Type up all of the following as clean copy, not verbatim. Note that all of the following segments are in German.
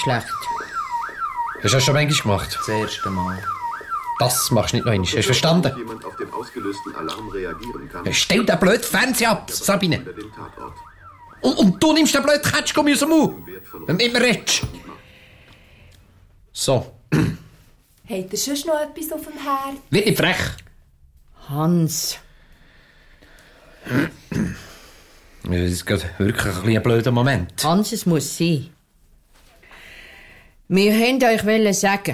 schlecht. Hast du das schon manchmal gemacht? Das erste Mal. Das machst du nicht noch einmal. Hast du verstanden? Jemand auf den ausgelösten Alarm reagieren kann. Stell den blöden Fernseher ab, Sabine. Und du nimmst den blöden Ketschgummi aus dem Mund, wenn du immer redest. So. Habt ihr sonst noch etwas auf dem Herd? Wird nicht frech. Hans. Das ist gerade wirklich ein blöder Moment. Hans, es muss sein. Wir wollten euch sagen.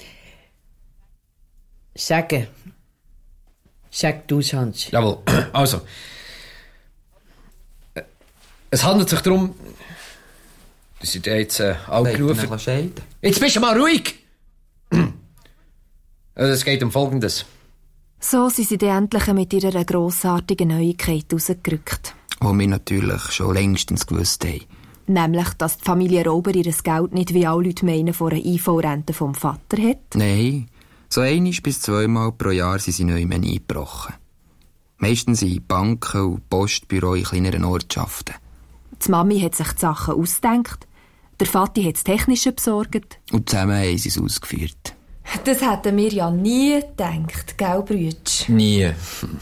Sagen. Sag du's, Hans. Jawohl, also. Es handelt sich darum... Das sind jetzt angerufen. Jetzt bist du mal ruhig! Also, es geht um Folgendes. So sind sie dann endlich mit ihrer grossartigen Neuigkeit rausgerückt. Die wir natürlich schon längstens gewusst haben. Nämlich, dass die Familie Rauber ihr Geld nicht, wie alle Leute meinen, von einer IV-Rente vom Vater hat. Nein, so 1 bis 2 Mal pro Jahr sind sie neu eingebrochen. Meistens in Banken und Postbüro in kleineren Ortschaften. Die Mami hat sich die Sachen ausgedacht, der Vati hat das Technische besorgt. Und zusammen haben sie es ausgeführt. Das hätten wir ja nie gedacht, gell, Brütsch? Nie.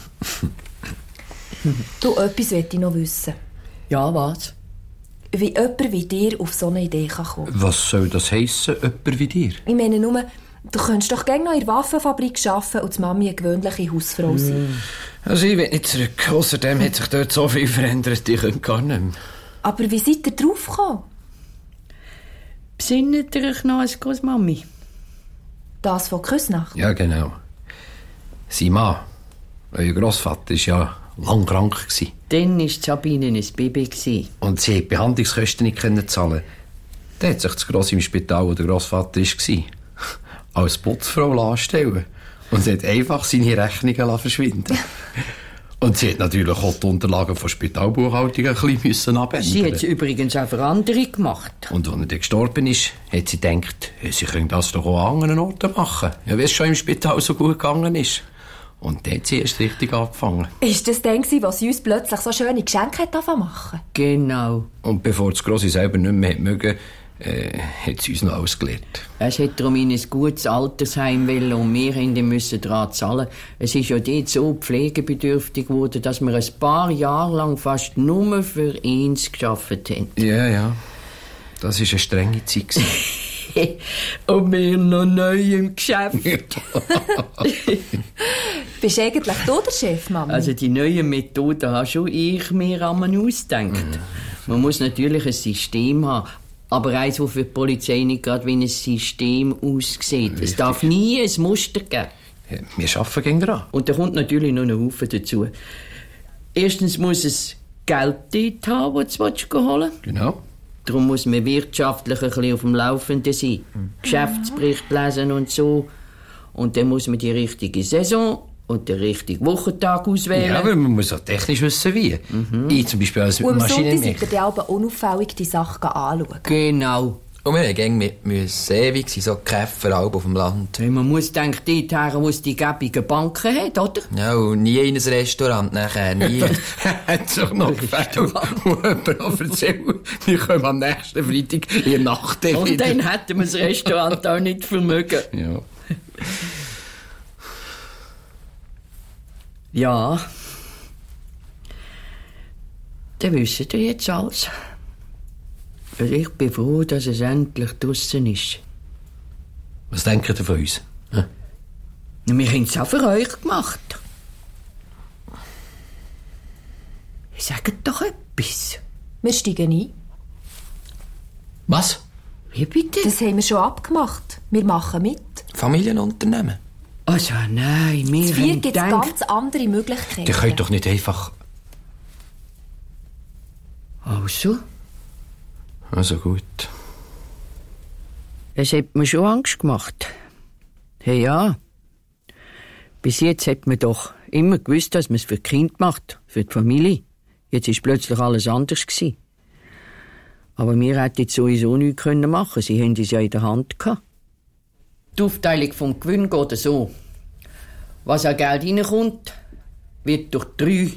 Du, etwas möchte ich noch wissen. Ja, was? Wie jemand wie dir auf so eine Idee kann kommen. Was soll das heissen, jemand wie dir? Ich meine nur, du könntest doch gerne noch in der Waffenfabrik arbeiten und die Mami eine gewöhnliche Hausfrau sein. Also ich will nicht zurück. Außerdem hat sich dort so viel verändert, ich könnte gar nicht mehr. Aber wie seid ihr drauf gekommen? Besinnet ihr euch noch als Großmami? Das von Küsnacht? Ja, genau. Sein Mann, euer Grossvater, war ja lang krank. Dann war Sabine ein Baby. Und sie konnte die Behandlungskosten nicht zahlen. Dann hat sich das Gross im Spital, wo der Grossvater war, als Putzfrau anstellen. Und sie hat einfach seine Rechnungen verschwinden. Und sie hat natürlich auch die Unterlagen von Spitalbuchhaltung ein bisschen abändern. Sie hat es übrigens auch für andere gemacht. Und als er dann gestorben ist, hat sie gedacht, sie können das doch auch an anderen Orten machen. Ja, wie es schon im Spital so gut gegangen ist. Und dann hat sie erst richtig angefangen. Ist das dann, was sie uns plötzlich so schöne Geschenke machen? Genau. Und bevor das Grosse selber nicht mehr mögen, hat sie uns noch ausgelehrt. Es hat darum in ein gutes Altersheim wollen und wir mussten daran zahlen. Es ist ja dort so pflegebedürftig geworden, dass wir ein paar Jahre lang fast nur für ihn gearbeitet haben. Ja. Das war eine strenge Zeit. Und wir noch neu im Geschäft. Bist du eigentlich du der Chef, Mami? Also die neuen Methoden habe schon ich mir einmal ausgedacht. Man muss natürlich ein System haben. Aber eins, das für die Polizei nicht gerade wie ein System aussieht. Richtig. Es darf nie ein Muster geben. Ja, wir arbeiten gegen dran. Und da kommt natürlich noch ein Haufen dazu. Erstens muss es Geld dort haben, das du holen willst. Genau. Darum muss man wirtschaftlich ein bisschen auf dem Laufenden sein. Geschäftsbericht lesen und so. Und dann muss man die richtige Saison und den richtigen Wochentag auswählen. Ja, aber man muss auch technisch wissen, wie. Ich zum Beispiel als Maschinenmech. Und am Sonntag seid ihr unauffällig die Sachen anschauen. Genau. Und wir müssen ewig sein, so Käfer auf dem Land. Hey, man muss denken, dorthin, wo es die gäbigen Banken hat, oder? Ja, und nie in ein Restaurant nachher, nie. Hat sich noch gefällt, wo jemand noch erzählt, wir kommen am nächsten Freitag in der Nacht wieder. Und dann hätten wir das Restaurant auch nicht vermögen. Ja. Ja. Dann wisst ihr jetzt alles. Also ich bin froh, dass es endlich draussen ist. Was denkt ihr von uns? Hm? Wir haben es auch für euch gemacht. Sagt doch etwas. Wir steigen ein. Was? Wie bitte? Das haben wir schon abgemacht. Wir machen mit. Familienunternehmen. Also nein, wir Das Vier haben gibt es ganz andere Möglichkeiten. Ihr könnt doch nicht einfach... Also? Also gut. Es hat mir schon Angst gemacht. Hey, ja. Bis jetzt hat man doch immer gewusst, dass man es für die Kinder macht, für die Familie. Jetzt ist plötzlich alles anders gewesen. Aber wir hätten jetzt sowieso nichts machen können. Sie haben es ja in der Hand gehabt. Die Aufteilung vom Gewinn geht so. Was an Geld reinkommt, wird durch 3